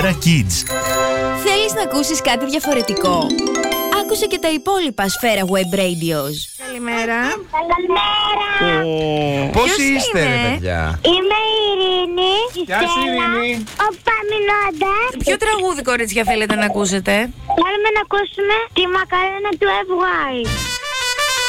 Kids. Θέλεις να ακούσεις κάτι διαφορετικό? Άκουσε και τα υπόλοιπα Σφαίρα Web Radios. Καλημέρα. Καλημέρα. Πώς Ποιος είστε, είναι? ρε παιδιά? Είμαι η Ειρήνη. Γεια σου, Ειρήνη. Ο Παμινώντας. Ποιο τραγούδι, κορίτσια, θέλετε να ακούσετε? Θέλουμε να ακούσουμε τη μακαρένα του FY.